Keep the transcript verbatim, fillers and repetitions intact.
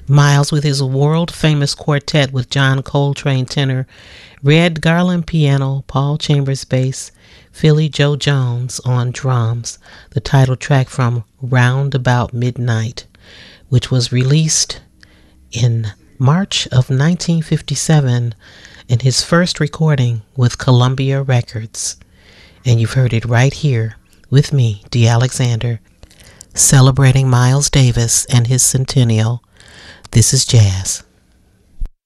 Miles with his world-famous quartet with John Coltrane tenor, Red Garland piano, Paul Chambers bass, Philly Joe Jones on drums, the title track from Round About Midnight, which was released in March of nineteen fifty-seven in his first recording with Columbia Records. And you've heard it right here with me, Dee Alexander, celebrating Miles Davis and his centennial. This is jazz.